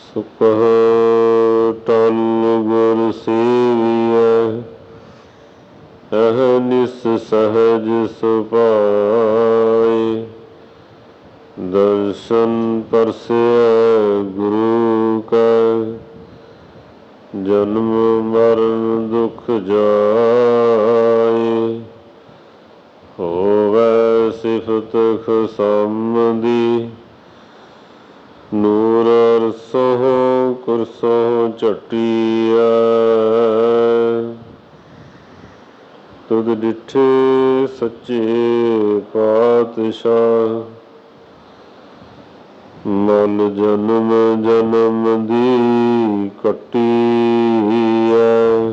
ਸੁਖਹ ਟਲ ਗੁਰ ਸੇਵੀਐ, ਅਹਨਿਸ ਸਹਜ ਸੁਭਾਏ। ਦਰਸ਼ਨ ਪਰਸੈ ਗੁਰੂ ਕੈ, ਜਨਮ ਮਰਨ ਦੁਖ ਜਾਏ। ਹੋਵੈ ਸਿਫਤ ਖੁਸ਼ਾਮਦੀ, ਨੂਰ ਅਰਸੋਂ ਕੁਰਸੋਂ ਝਟੀਐ। ਤੁਧ ਡਿਠੇ ਸੱਚੇ ਪਾਤਸ਼ਾਹ, ਮਲ ਜਨਮ ਜਨਮ ਦੀ ਕੱਟੀਐ।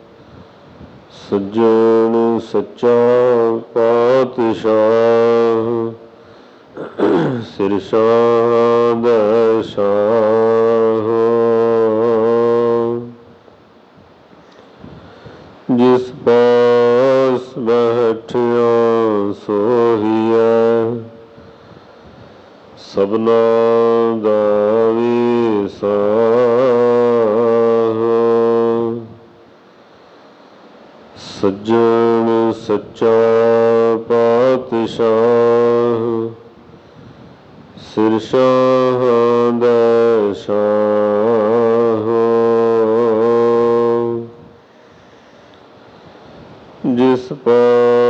ਸੱਜਣ ਸੱਚਾ ਪਾਤਸ਼ਾਹ, ਸਿਰ ਸ਼ਾਹ ਦਾ ਸ਼ਾਹ। ਜਿਸ ਪਾਸ ਬੈਠਿਆ ਸੋਹੀਐ, ਸਭਨਾ ਦਾ ਵੀਸਾਹ। ਸੱਜਣ ਸੱਚਾ ਪਾਤਸ਼ਾਹ, ਸਿਰ ਸ਼ਾਹ ਦਾ ਸ਼ਾਹ। ਜਿਸ ਪਾਸ